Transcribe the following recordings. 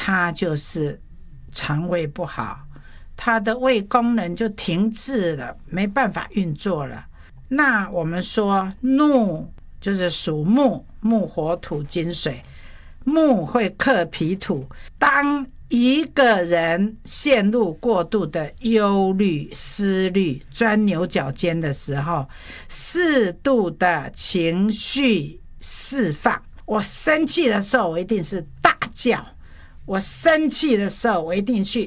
他就是肠胃不好，他的胃功能就停滞了，没办法运作了。那我们说怒就是属木，木火土金水，木会克脾土。当一个人陷入过度的忧虑、思虑、钻牛角尖的时候，适度的情绪释放。我生气的时候，我一定是大叫；我生气的时候，我一定去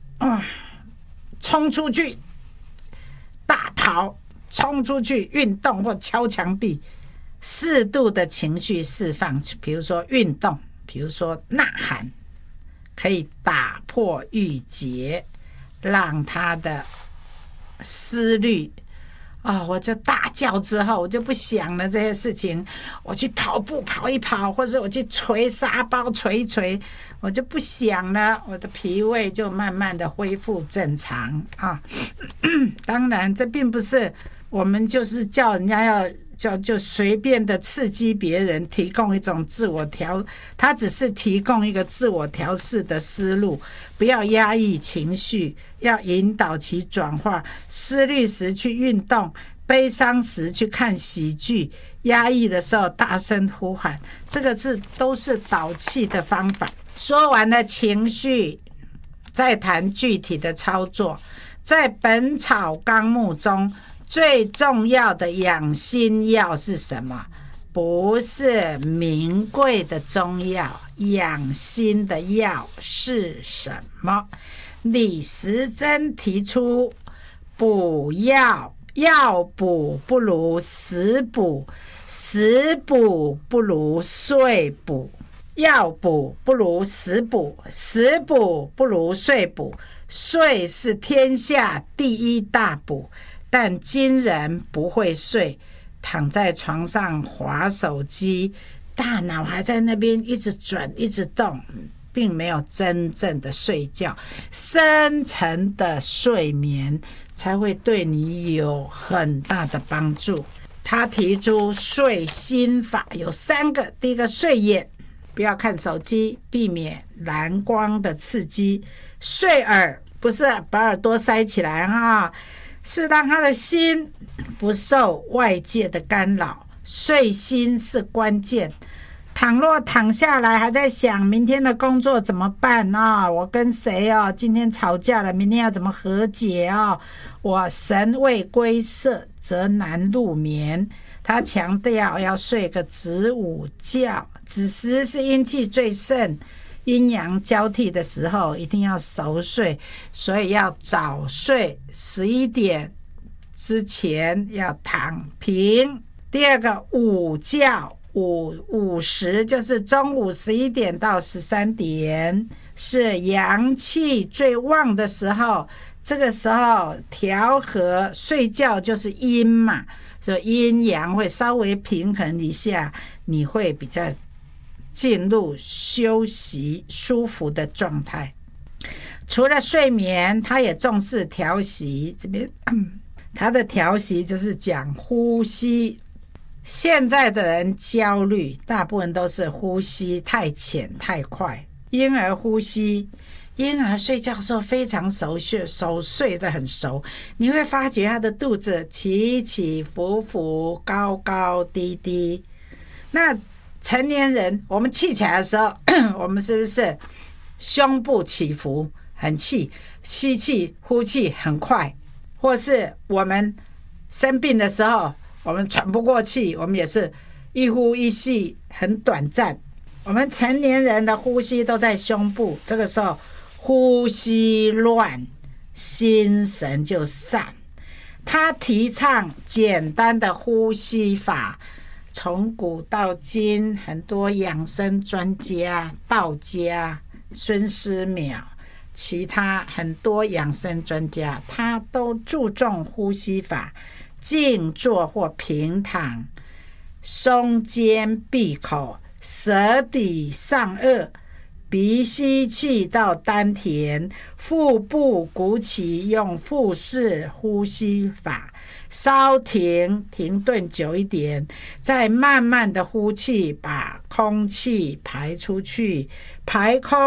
冲出去大跑，冲出去运动或敲墙壁。适度的情绪释放，比如说运动，比如说呐喊，可以打破郁结，让他的思虑我就大叫之后，我就不想了这些事情，我去跑步跑一跑，或者我去捶沙包捶一捶，我就不想了，我的脾胃就慢慢的恢复正常当然这并不是我们就是叫人家就随便的刺激别人，提供一种自我调，他只是提供一个自我调试的思路，不要压抑情绪，要引导其转化。思虑时去运动，悲伤时去看喜剧，压抑的时候大声呼喊，这个都是导气的方法。说完了情绪，再谈具体的操作。在《本草纲目》中，最重要的养心药是什么？不是名贵的中药，养心的药是什么？李时珍提出，补药，药补不如食补，食补不如睡补，药补不如食补，食补不如睡补。睡是天下第一大补，但今人不会睡，躺在床上滑手机，大脑还在那边一直转一直动，并没有真正的睡觉。深层的睡眠才会对你有很大的帮助。他提出睡心法有3个，第一个睡眼，不要看手机，避免蓝光的刺激。睡耳，不是把耳朵塞起来是让他的心不受外界的干扰。睡心是关键。倘若躺下来还在想明天的工作怎么办我跟谁今天吵架了，明天要怎么和解我神未归舍，则难入眠。他强调要睡个子午觉，子时是阴气最盛，阴阳交替的时候一定要熟睡，所以要早睡，11点之前要躺平。第二个午觉，午时就是中午11点到13点，是阳气最旺的时候，这个时候调和，睡觉就是阴嘛，所以阴阳会稍微平衡一下，你会比较进入休息舒服的状态。除了睡眠，他也重视调息，这边他的调息就是讲呼吸。现在的人焦虑，大部分都是呼吸太浅太快。婴儿呼吸，婴儿睡觉的时候非常熟睡得很熟，你会发觉他的肚子起起伏伏，高高低低。那成年人我们气起来的时候我们是不是胸部起伏很气，吸气呼气很快，或是我们生病的时候我们喘不过气，我们也是一呼一吸很短暂。我们成年人的呼吸都在胸部，这个时候呼吸乱，心神就散。他提倡简单的呼吸法，从古到今很多养生专家，道家孙思邈，其他很多养生专家他都注重呼吸法，静坐或平躺，松肩闭口，舌抵上颚，鼻吸气到丹田，腹部鼓起，用腹式呼吸法，稍停顿久一点，再慢慢的呼气，把空气排出去，排空